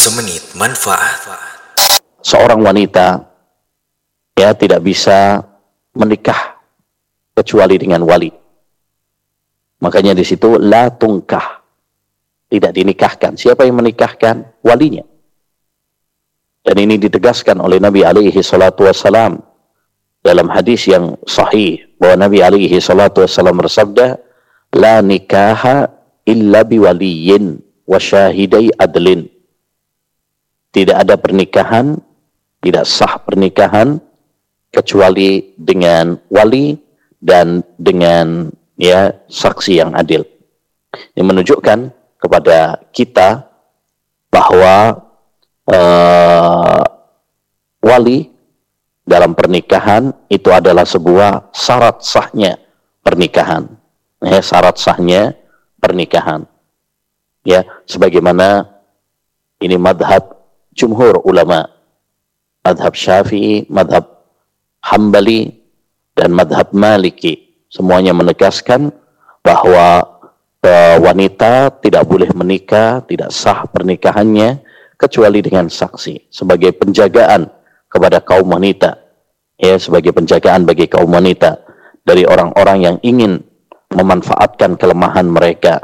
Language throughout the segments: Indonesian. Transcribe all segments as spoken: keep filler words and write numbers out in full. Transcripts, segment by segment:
Semenit manfaat. Seorang wanita ya tidak bisa menikah kecuali dengan wali. Makanya di situ la tungkah, tidak dinikahkan. Siapa yang menikahkan? Walinya. Dan ini ditegaskan oleh Nabi alaihi salatu wassalam dalam hadis yang sahih bahwa Nabi alaihi salatu wassalam bersabda, la nikaha illa biwaliyin wa syahidai adlin. Tidak ada pernikahan, tidak sah pernikahan kecuali dengan wali dan dengan ya saksi yang adil. Ini menunjukkan kepada kita bahwa uh, wali dalam pernikahan itu adalah sebuah syarat sahnya pernikahan. Ya, syarat sahnya pernikahan. Ya, sebagaimana ini madhab jumhur ulama, madhab Syafi'i, madhab Hambali, dan madhab Maliki. Semuanya menegaskan bahwa uh, wanita tidak boleh menikah, tidak sah pernikahannya kecuali dengan saksi, sebagai penjagaan kepada kaum wanita, ya, sebagai penjagaan bagi kaum wanita dari orang-orang yang ingin memanfaatkan kelemahan mereka.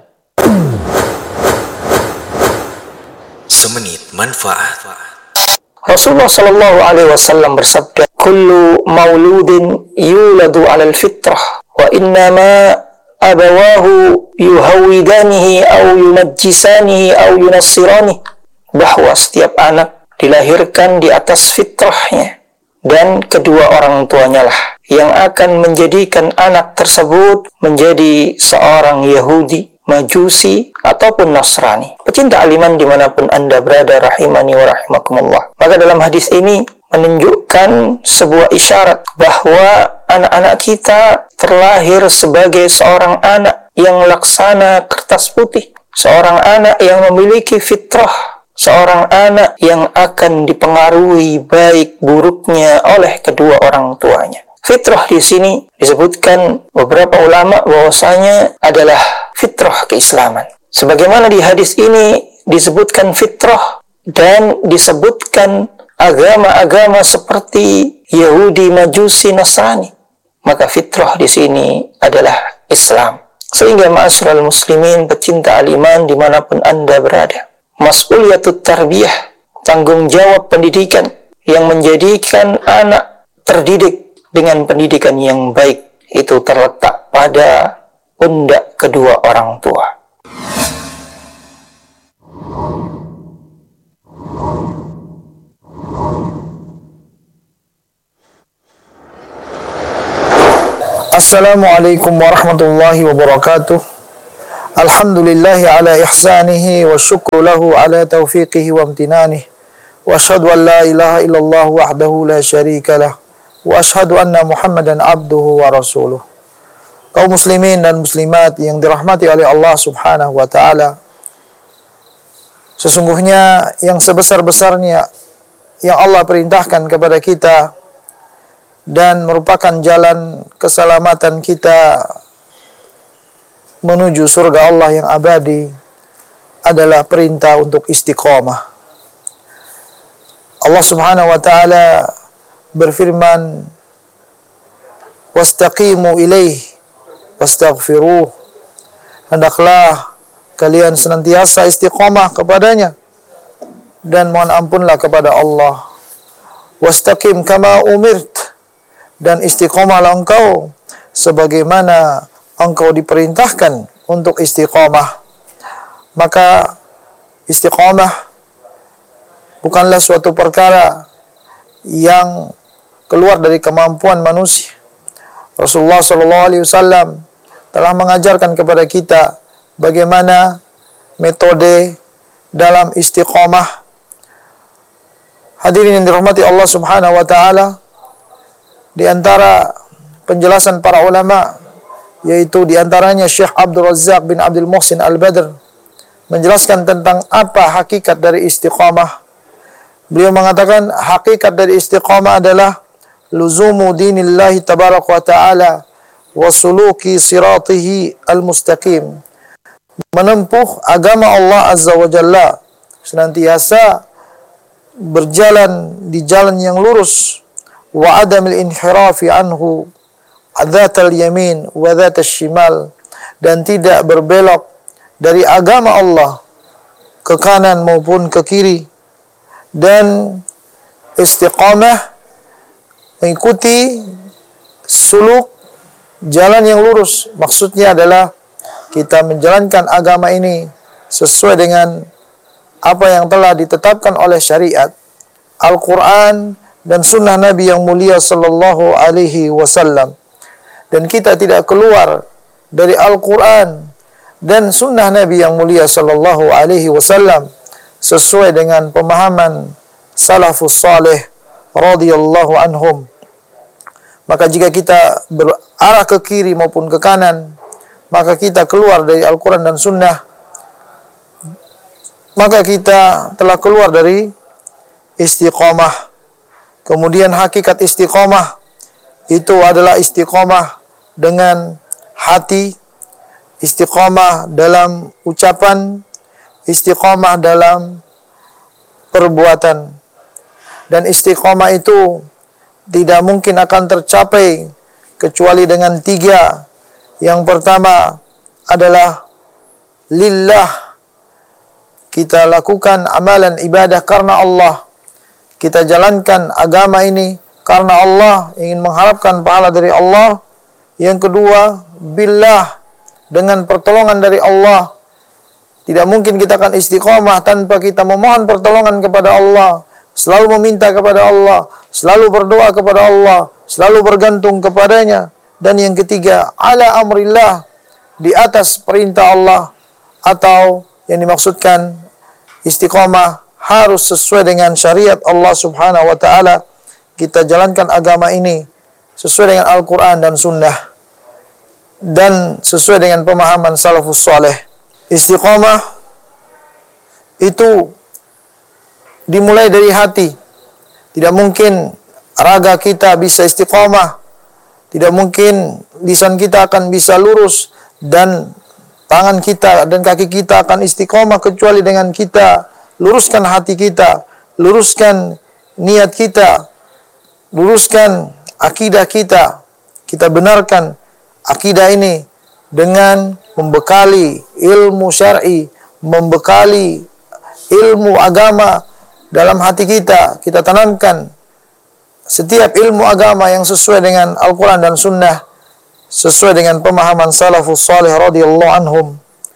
Semenit manfaat. Rasulullah Shallallahu Alaihi Wasallam bersabda, "Kullu mauludin yuladu alal fitrah, wa innama abawahu yuhawidanihi, au yunajjisanihi, au yunassiranihi." Bahwa setiap anak dilahirkan di atas fitrahnya, dan kedua orang tuanya lah yang akan menjadikan anak tersebut menjadi seorang Yahudi, Majusi, ataupun Nasrani. Pecinta aliman dimanapun Anda berada, rahimani wa rahimakumullah. Maka dalam hadis ini menunjukkan sebuah isyarat bahwa anak-anak kita terlahir sebagai seorang anak yang laksana kertas putih, seorang anak yang memiliki fitrah, seorang anak yang akan dipengaruhi baik buruknya oleh kedua orang tuanya. Fitrah di sini disebutkan beberapa ulama bahwasanya adalah fitrah keislaman. Sebagaimana di hadis ini disebutkan fitrah dan disebutkan agama-agama seperti Yahudi, Majusi, Nasrani, maka fitrah di sini adalah Islam. Sehingga ma'asyiral muslimin, pecinta al-iman dimanapun Anda berada, mas'uliyatut tarbiyah, tanggung jawab pendidikan yang menjadikan anak terdidik dengan pendidikan yang baik, itu terletak pada pundak kedua orang tua. Assalamualaikum warahmatullahi wabarakatuh. Alhamdulillahi ala ihsanihi wa syukru lahu ala taufiqihi wa amtinanihi. Wa ashhadu an la ilaha illallah wahdahu la syarika lah. Wa ashhadu anna Muhammadan abduhu wa rasuluh. Kaum muslimin dan muslimat yang dirahmati oleh Allah Subhanahu wa taala, sesungguhnya yang sebesar-besarnya yang Allah perintahkan kepada kita dan merupakan jalan keselamatan kita menuju surga Allah yang abadi adalah perintah untuk istiqamah. Allah Subhanahu wa taala berfirman, "Wastaqimu ilaih wastaghfiruh." Hendaklah kalian senantiasa istiqamah kepadanya dan mohon ampunlah kepada Allah. Wastaqim kama umirt, dan istiqamahlah engkau sebagaimana engkau diperintahkan untuk istiqamah. Maka istiqamah bukanlah suatu perkara yang keluar dari kemampuan manusia. Rasulullah shallallahu alaihi wasallam telah mengajarkan kepada kita bagaimana metode dalam istiqamah. Hadirin yang dirahmati Allah Subhanahu wa taala, di antara penjelasan para ulama, yaitu di antaranya Syekh Abdul Razzaq bin Abdul Muhsin Al-Badr menjelaskan tentang apa hakikat dari istiqamah. Beliau mengatakan hakikat dari istiqamah adalah luzumu dinillahi tabaraka wa ta'ala wa suluki siratihi al-mustaqim. Menempuh agama Allah Azza wa Jalla, senantiasa berjalan di jalan yang lurus, wa adamil inhirafi anhu adzatal yamin wa dzatal shimal, dan tidak berbelok dari agama Allah ke kanan maupun ke kiri, dan istiqamah mengikuti suluk jalan yang lurus. Maksudnya adalah kita menjalankan agama ini sesuai dengan apa yang telah ditetapkan oleh syariat Al-Quran dan sunnah Nabi yang mulia sallallahu alaihi wasallam, dan kita tidak keluar dari Al-Quran dan sunnah Nabi yang mulia sallallahu alaihi wasallam sesuai dengan pemahaman salafus salih radhiyallahu anhum. Maka jika kita berarah ke kiri maupun ke kanan, maka kita keluar dari Al-Quran dan sunnah, maka kita telah keluar dari istiqamah. Kemudian hakikat istiqamah itu adalah istiqamah dengan hati, istiqamah dalam ucapan, istiqamah dalam perbuatan. Dan istiqamah itu tidak mungkin akan tercapai kecuali dengan tiga. Yang pertama adalah lillah, kita lakukan amalan ibadah karena Allah, kita jalankan agama ini karena Allah, ingin mengharapkan pahala dari Allah. Yang kedua, billah, dengan pertolongan dari Allah. Tidak mungkin kita akan istiqamah tanpa kita memohon pertolongan kepada Allah, selalu meminta kepada Allah, selalu berdoa kepada Allah, selalu bergantung kepadanya. Dan yang ketiga, ala amrillah, di atas perintah Allah, atau yang dimaksudkan istiqamah harus sesuai dengan syariat Allah Subhanahu wa taala. Kita jalankan agama ini sesuai dengan Al-Quran dan sunnah, dan sesuai dengan pemahaman salafus saleh. Istiqamah itu dimulai dari hati. Tidak mungkin raga kita bisa istiqamah, tidak mungkin lisan kita akan bisa lurus, dan tangan kita dan kaki kita akan istiqamah kecuali dengan kita luruskan hati kita, luruskan niat kita, luruskan akidah kita. Kita benarkan akidah ini dengan membekali ilmu syar'i, membekali ilmu agama dalam hati kita. Kita tanamkan setiap ilmu agama yang sesuai dengan Al-Quran dan sunnah, sesuai dengan pemahaman salafus salih radhiyallahu anhum.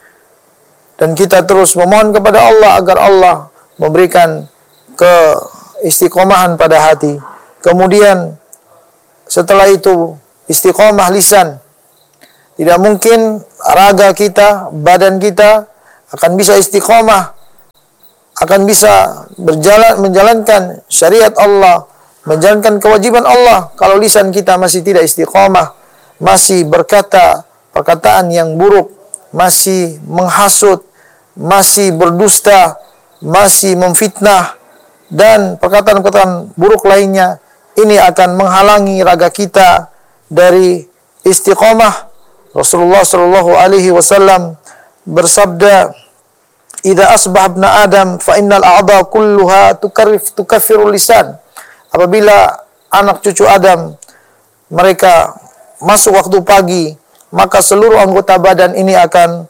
Dan kita terus memohon kepada Allah agar Allah memberikan keistiqomahan pada hati. Kemudian setelah itu istiqomah lisan. Tidak mungkin raga kita, badan kita akan bisa istiqomah, akan bisa berjalan menjalankan syariat Allah, menjalankan kewajiban Allah, kalau lisan kita masih tidak istiqomah, masih berkata perkataan yang buruk, masih menghasut, masih berdusta, masih memfitnah, dan perkataan-perkataan buruk lainnya. Ini akan menghalangi raga kita dari istiqomah. Rasulullah sallallahu alaihi wasallam bersabda, "Idza asbaha ibnu Adam fa innal a'dha kulluha tukarrif tukaffiru lisan." Apabila anak cucu Adam mereka masuk waktu pagi, maka seluruh anggota badan ini akan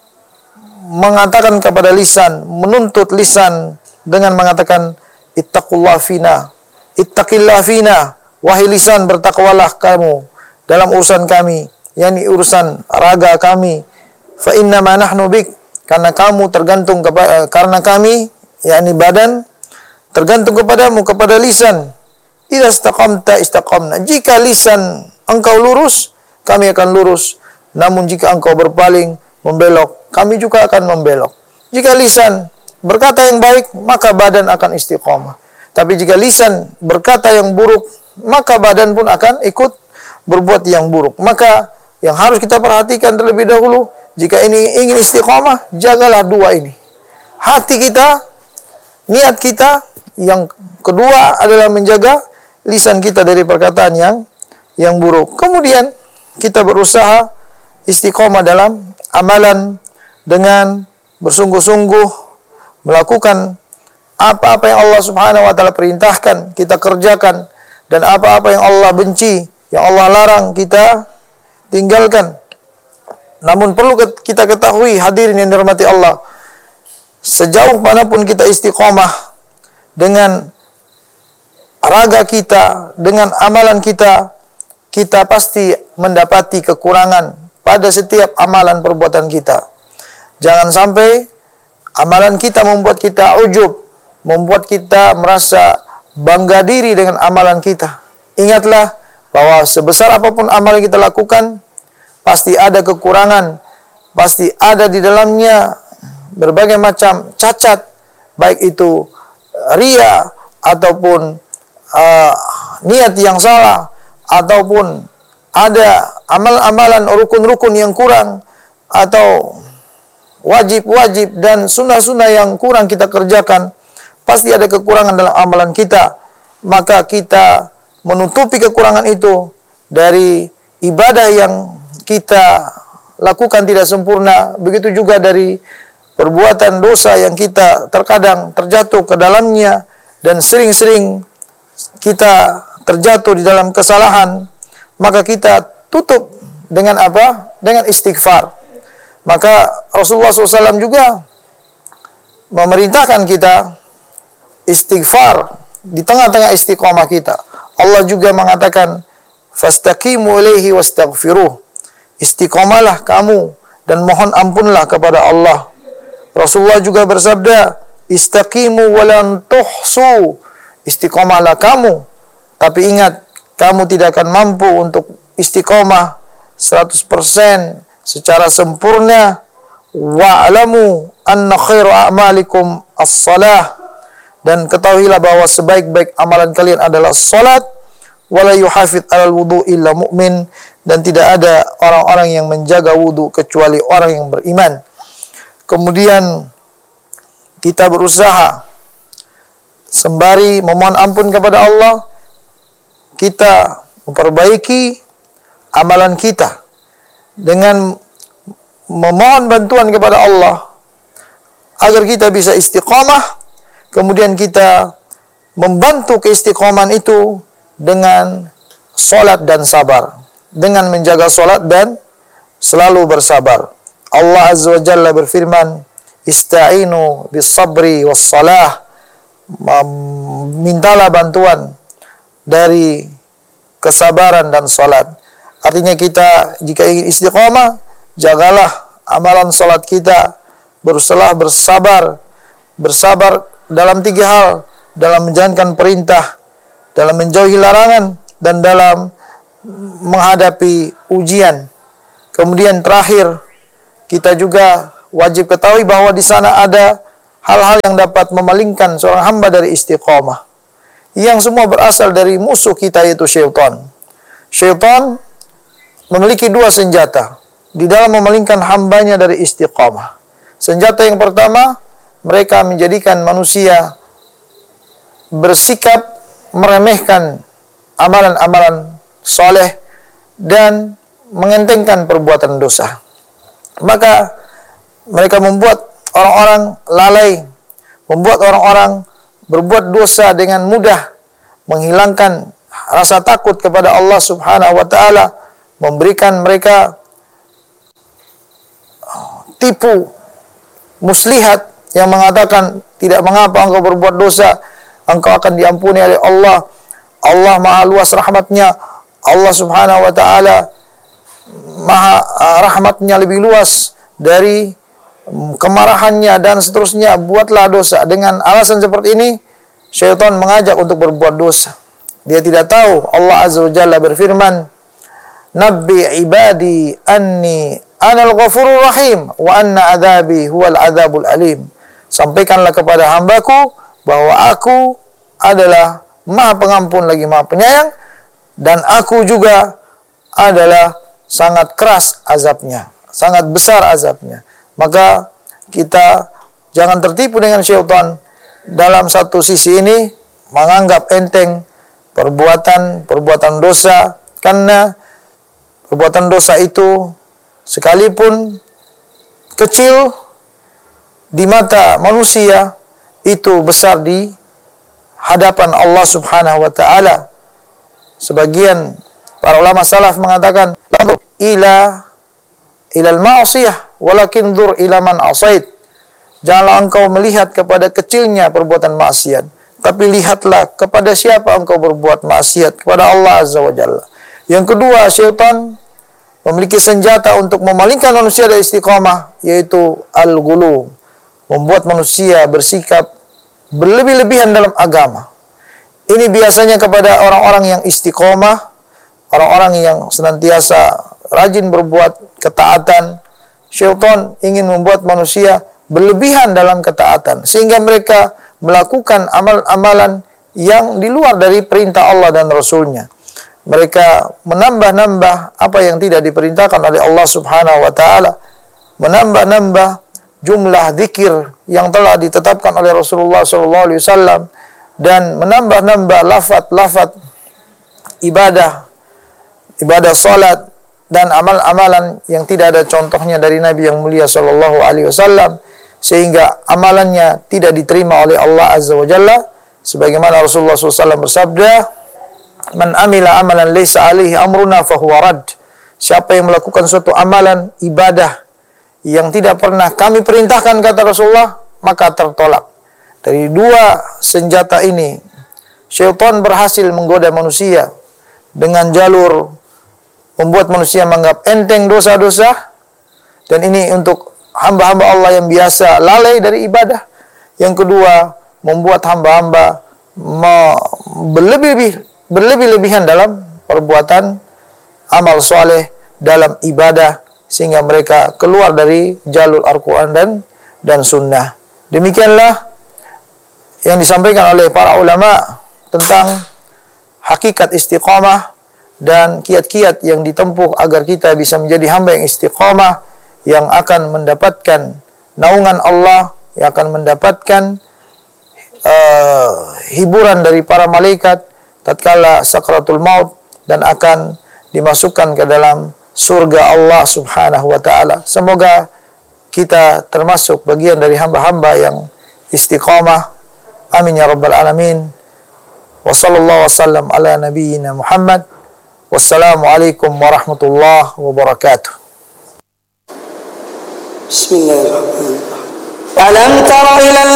mengatakan kepada lisan, menuntut lisan dengan mengatakan, ittaqullah fina, ittaqillah fina, wahai lisan bertakwalah kamu dalam urusan kami, yakni urusan raga kami. Fa inna ma nahnu bik, karena kamu tergantung kepada, karena kami, yakni badan, tergantung kepadamu, kepada lisan. Idza istaqamta istaqamna, jika lisan engkau lurus, kami akan lurus. Namun jika engkau berpaling, membelok, kami juga akan membelok. Jika lisan berkata yang baik, maka badan akan istiqamah. Tapi jika lisan berkata yang buruk, maka badan pun akan ikut berbuat yang buruk. Maka yang harus kita perhatikan terlebih dahulu, jika ini ingin istiqamah, jagalah dua ini. Hati kita, niat kita. Yang kedua adalah menjaga lisan kita dari perkataan yang yang buruk. Kemudian kita berusaha istiqomah dalam amalan dengan bersungguh-sungguh melakukan apa-apa yang Allah Subhanahu wa taala perintahkan kita kerjakan, dan apa-apa yang Allah benci, yang Allah larang kita tinggalkan. Namun perlu kita ketahui, hadirin yang dirahmati Allah, sejauh manapun kita istiqomah dengan raga kita, dengan amalan kita, kita pasti mendapati kekurangan pada setiap amalan perbuatan kita. Jangan sampai amalan kita membuat kita ujub, membuat kita merasa bangga diri dengan amalan kita. Ingatlah bahwa sebesar apapun amalan yang kita lakukan, pasti ada kekurangan, pasti ada di dalamnya berbagai macam cacat, baik itu ria ataupun uh, niat yang salah, ataupun ada amal-amalan rukun-rukun yang kurang, atau wajib-wajib dan sunnah-sunnah yang kurang kita kerjakan. Pasti ada kekurangan dalam amalan kita. Maka kita menutupi kekurangan itu dari ibadah yang kita lakukan tidak sempurna. Begitu juga dari perbuatan dosa yang kita terkadang terjatuh ke dalamnya, dan sering-sering kita terjatuh di dalam kesalahan. Maka kita tutup dengan apa? Dengan istighfar. Maka Rasulullah shallallahu alaihi wasallam juga memerintahkan kita istighfar di tengah-tengah istiqomah kita. Allah juga mengatakan, fastaqimu ilaihi wastaghfiruh. Istiqomahlah kamu dan mohon ampunlah kepada Allah. Rasulullah juga bersabda, istaqimu walan tuhsu. Istiqomahlah kamu, tapi ingat, kamu tidak akan mampu untuk istiqomah seratus persen secara sempurna. Wa'lamu anna khairu a'malikum as-salah. Dan ketahuilah bahwa sebaik-baik amalan kalian adalah salat. Wala yuhafid alal wudu illa mu'min. Dan tidak ada orang-orang yang menjaga wudu kecuali orang yang beriman. Kemudian kita berusaha sembari memohon ampun kepada Allah, kita memperbaiki amalan kita dengan memohon bantuan kepada Allah agar kita bisa istiqamah. Kemudian kita membantu keistiqomahan itu dengan salat dan sabar, dengan menjaga salat dan selalu bersabar. Allah Azza wa Jalla berfirman, ista'inu bis sabri was salah. Mintalah bantuan dari kesabaran dan salat. Artinya kita jika ingin istiqamah, jagalah amalan salat kita, berusaha bersabar, bersabar dalam tiga hal, dalam menjalankan perintah, dalam menjauhi larangan, dan dalam menghadapi ujian. Kemudian terakhir, kita juga wajib ketahui bahwa di sana ada hal-hal yang dapat memalingkan seorang hamba dari istiqamah, yang semua berasal dari musuh kita, yaitu syaitan. Syaitan memiliki dua senjata di dalam memalingkan hambanya dari istiqamah. Senjata yang pertama, mereka menjadikan manusia bersikap meremehkan amalan-amalan soleh dan mengentengkan perbuatan dosa. Maka mereka membuat orang-orang lalai, membuat orang-orang berbuat dosa dengan mudah, menghilangkan rasa takut kepada Allah Subhanahu wa taala, memberikan mereka tipu muslihat yang mengatakan tidak mengapa engkau berbuat dosa, engkau akan diampuni oleh Allah. Allah maha luas rahmatnya. Allah Subhanahu wa taala maha uh, rahmatnya lebih luas dari um, kemarahannya dan seterusnya. Buatlah dosa. Dengan alasan seperti ini, syaitan mengajak untuk berbuat dosa. Dia tidak tahu Allah Azza wa Jalla berfirman, nabbi ibadi anni anal ghafurur rahim wa anna adzabi huwal adzabul alim. Sampaikanlah kepada hambaku bahwa aku adalah maha pengampun lagi maha penyayang, dan aku juga adalah sangat keras azabnya, sangat besar azabnya. Maka kita jangan tertipu dengan syaitan. Dalam satu sisi ini menganggap enteng perbuatan-perbuatan dosa, karena perbuatan dosa itu sekalipun kecil di mata manusia, itu besar di hadapan Allah Subhanahu wa taala. Sebagian para ulama salaf mengatakan, ila ilal ma'asiyah walakin dur ila man asait. Janganlah engkau melihat kepada kecilnya perbuatan maksiat, tapi lihatlah kepada siapa engkau berbuat maksiat, kepada Allah Azza wa Jalla. Yang kedua, syaitan memiliki senjata untuk memalingkan manusia dari istiqamah, yaitu al-ghulu, membuat manusia bersikap berlebih-lebihan dalam agama. Ini biasanya kepada orang-orang yang istiqamah, orang-orang yang senantiasa rajin berbuat ketaatan. Syaitan ingin membuat manusia berlebihan dalam ketaatan, sehingga mereka melakukan amal-amalan yang di luar dari perintah Allah dan Rasul-Nya. Mereka menambah-nambah apa yang tidak diperintahkan oleh Allah Subhanahu wa taala, menambah-nambah jumlah zikir yang telah ditetapkan oleh Rasulullah sallallahu alaihi wasallam, dan menambah-nambah lafaz-lafaz ibadah, ibadah salat dan amal-amalan yang tidak ada contohnya dari Nabi yang mulia sallallahu alaihi wasallam, sehingga amalannya tidak diterima oleh Allah Azza wa Jalla. Sebagaimana Rasulullah sallallahu alaihi wasallam bersabda, "Man amila amalan laysa alaihi amruna fahuwa rad." Siapa yang melakukan suatu amalan ibadah yang tidak pernah kami perintahkan, kata Rasulullah, maka tertolak. Dari dua senjata ini, syaitan berhasil menggoda manusia dengan jalur membuat manusia menganggap enteng dosa-dosa, dan ini untuk hamba-hamba Allah yang biasa lalai dari ibadah. Yang kedua, membuat hamba-hamba berlebih-lebih berlebih-lebihan dalam perbuatan amal soleh, dalam ibadah, sehingga mereka keluar dari jalur Al-Quran dan dan Sunnah. Demikianlah yang disampaikan oleh para ulama tentang hakikat istiqamah dan kiat-kiat yang ditempuh agar kita bisa menjadi hamba yang istiqamah, yang akan mendapatkan naungan Allah, yang akan mendapatkan uh, hiburan dari para malaikat tatkala sakratul maut, dan akan dimasukkan ke dalam surga Allah Subhanahu wa taala. Semoga kita termasuk bagian dari hamba-hamba yang istiqamah. Amin ya rabbal alamin. Wa sallallahu wasallam ala nabiyyina Muhammad. Wassalamualaikum warahmatullahi wabarakatuh. Bismillahirrahmanirrahim. Alam tara ila